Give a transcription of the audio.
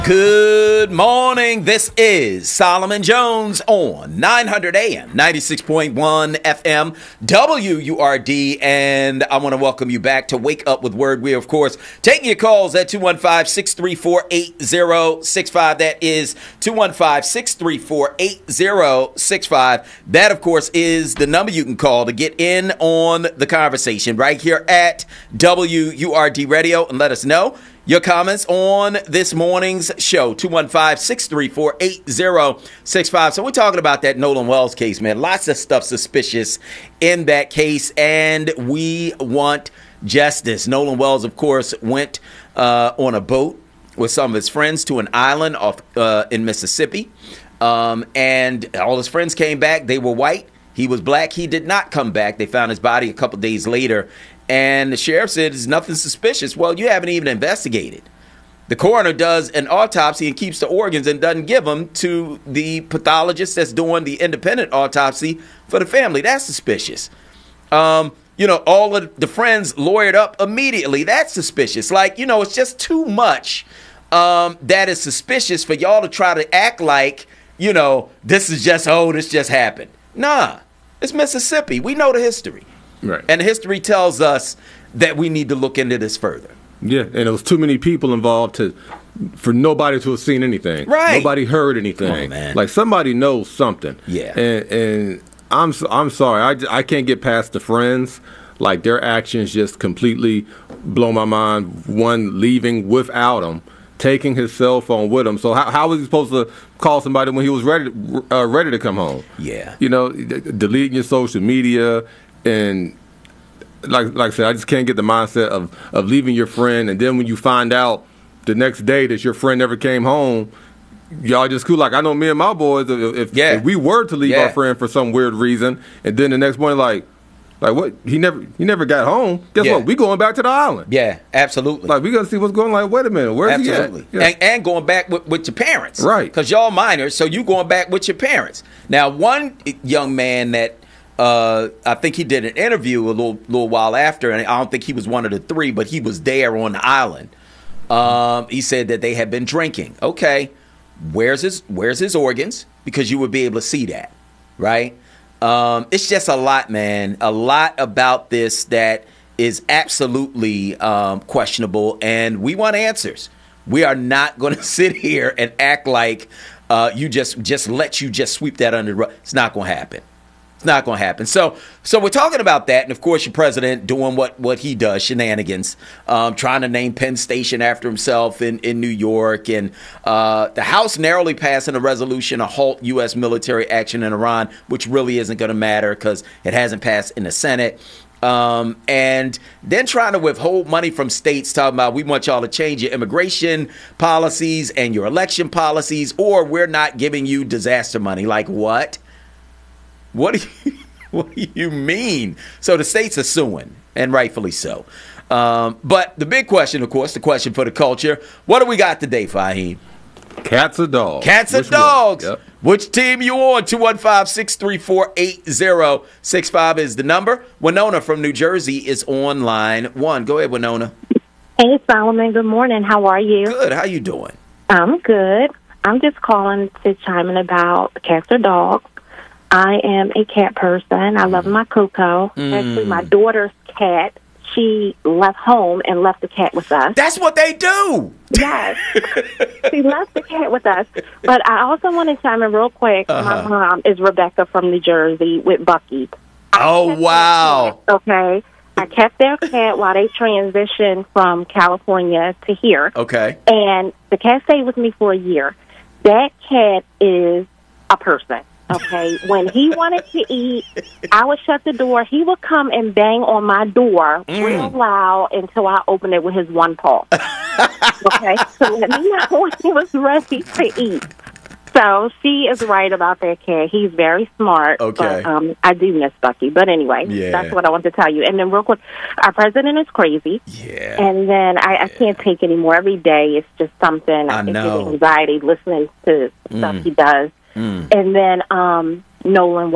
Good morning. This is Solomon Jones on 900 AM, 96.1 FM, WURD, and I want to welcome you back to Wake Up with Word. We, of course, taking your calls at 215-634-8065. That is 215-634-8065. That, of course, is the number you can call to get in on the conversation right here at WURD Radio, and let us know your comments on this morning's show, 215-634-8065. So we're talking about that Nolan Wells case, man. Lots of stuff suspicious in that case, and we want justice. Nolan Wells, of course, went on a boat with some of his friends to an island off in Mississippi, and all his friends came back. They were white. He was black. He did not come back. They found his body a couple days later. And the sheriff said there's nothing suspicious. Well, you haven't even investigated. The coroner does an autopsy and keeps the organs and doesn't give them to the pathologist that's doing the independent autopsy for the family. That's suspicious. All of the friends lawyered up immediately. That's suspicious. It's just too much that is suspicious for y'all to try to act like, this just happened. Nah, it's Mississippi. We know the history. Right. And history tells us that we need to look into this further. Yeah, and there was too many people involved for nobody to have seen anything. Right. Nobody heard anything. Oh, man. Like somebody knows something. Yeah. And I'm sorry, I can't get past the friends. Like their actions just completely blow my mind. One, leaving without him, taking his cell phone with him. So how was he supposed to call somebody when he was ready to come home? Yeah. Deleting your social media. And like I said, I just can't get the mindset of leaving your friend, and then when you find out the next day that your friend never came home, y'all just cool. Like I know me and my boys, if we were to leave our friend for some weird reason, and then the next morning, like what? He never got home. Guess what? We going back to the island. Yeah, absolutely. Like we gotta see what's going on. Like, wait a minute, where's he at? Yeah. And going back with your parents, right? Because y'all minors, so you going back with your parents. Now, one young man that. I think he did an interview a little while after, and I don't think he was one of the three, but he was there on the island. He said that they had been drinking. Okay, where's his organs? Because you would be able to see that, right? It's just a lot, man. A lot about this that is absolutely questionable, and we want answers. We are not going to sit here and act like you just let you sweep that under the rug. It's not going to happen. It's not going to happen. So we're talking about that, and of course your president doing what he does, shenanigans, trying to name Penn Station after himself in New York, and the House narrowly passing a resolution to halt U.S. military action in Iran, which really isn't going to matter because it hasn't passed in the Senate. And then trying to withhold money from states, talking about we want y'all to change your immigration policies and your election policies, or we're not giving you disaster money. Like what? What do you mean? So the states are suing, and rightfully so. But the big question, of course, the question for the culture, what do we got today, Fahim? Cats or dogs? Cats or dogs? Yep. Which team you on? 215-634-8065 is the number. Winona from New Jersey is on line one. Go ahead, Winona. Hey, Solomon. Good morning. How are you? Good. How you doing? I'm good. I'm just calling to chime in about cats or dogs. I am a cat person. I love my Coco. Actually, my daughter's cat, she left home and left the cat with us. That's what they do. Yes. She left the cat with us. But I also want to chime in real quick. My mom is Rebecca from New Jersey with Bucky. Oh, wow. Okay. I kept their cat while they transitioned from California to here. Okay. And the cat stayed with me for a year. That cat is a person. Okay, when he wanted to eat, I would shut the door. He would come and bang on my door real loud until I opened it with his one paw. Okay, so let me know when he was ready to eat. So she is right about that cat. He's very smart. Okay. But I do miss Bucky. But anyway, that's what I want to tell you. And then real quick, our president is crazy. Yeah. And then I can't take anymore. Every day it's just something. I get anxiety listening to stuff he does. And then Nolan